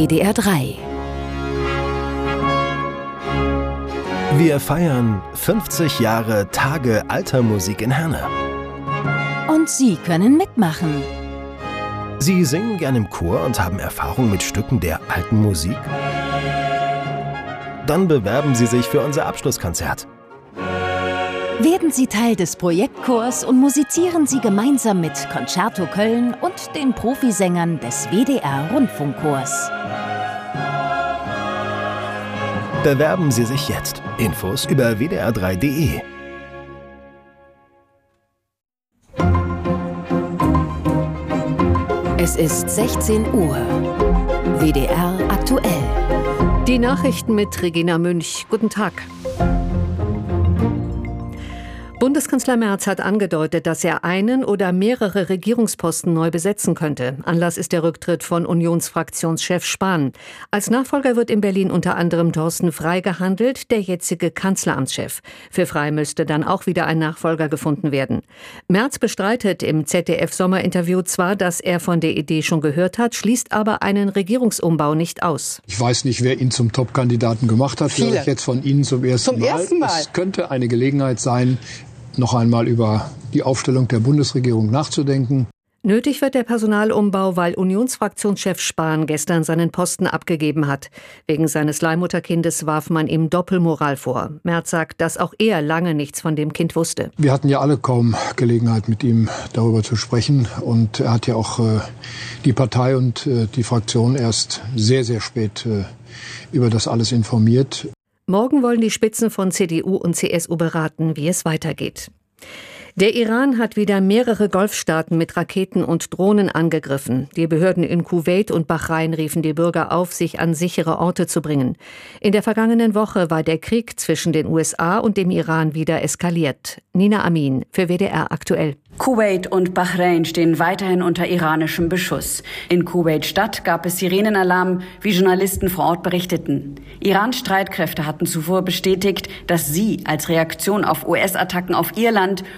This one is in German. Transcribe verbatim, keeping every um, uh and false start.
W D R drei. Wir feiern fünfzig Jahre Tage alter Musik in Herne. Und Sie können mitmachen. Sie singen gern im Chor und haben Erfahrung mit Stücken der alten Musik? Dann bewerben Sie sich für unser Abschlusskonzert. Werden Sie Teil des Projektchors und musizieren Sie gemeinsam mit Concerto Köln und den Profisängern des W D R-Rundfunkchors. Bewerben Sie sich jetzt. Infos über w d r drei punkt d e. Es ist sechzehn Uhr. W D R aktuell. Die Nachrichten mit Regina Münch. Guten Tag. Bundeskanzler Merz hat angedeutet, dass er einen oder mehrere Regierungsposten neu besetzen könnte. Anlass ist der Rücktritt von Unionsfraktionschef Spahn. Als Nachfolger wird in Berlin unter anderem Thorsten Frey gehandelt, der jetzige Kanzleramtschef. Für Frey müsste dann auch wieder ein Nachfolger gefunden werden. Merz bestreitet im Z D F-Sommerinterview zwar, dass er von der Idee schon gehört hat, schließt aber einen Regierungsumbau nicht aus. Ich weiß nicht, wer ihn zum Top-Kandidaten gemacht hat. Viele. Vielleicht jetzt von Ihnen zum ersten zum Mal. Ersten Mal. Es könnte eine Gelegenheit sein, noch einmal über die Aufstellung der Bundesregierung nachzudenken. Nötig wird der Personalumbau, weil Unionsfraktionschef Spahn gestern seinen Posten abgegeben hat. Wegen seines Leihmutterkindes warf man ihm Doppelmoral vor. Merz sagt, dass auch er lange nichts von dem Kind wusste. Wir hatten ja alle kaum Gelegenheit, mit ihm darüber zu sprechen. Und er hat ja auch äh, die Partei und äh, die Fraktion erst sehr, sehr spät äh, über das alles informiert. Morgen wollen die Spitzen von C D U und C S U beraten, wie es weitergeht. Der Iran hat wieder mehrere Golfstaaten mit Raketen und Drohnen angegriffen. Die Behörden in Kuwait und Bahrain riefen die Bürger auf, sich an sichere Orte zu bringen. In der vergangenen Woche war der Krieg zwischen den U S A und dem Iran wieder eskaliert. Nina Amin für W D R aktuell. Kuwait und Bahrain stehen weiterhin unter iranischem Beschuss. In Kuwait-Stadt gab es Sirenenalarm, wie Journalisten vor Ort berichteten. Irans Streitkräfte hatten zuvor bestätigt, dass sie als Reaktion auf U S-Attacken auf ihr Land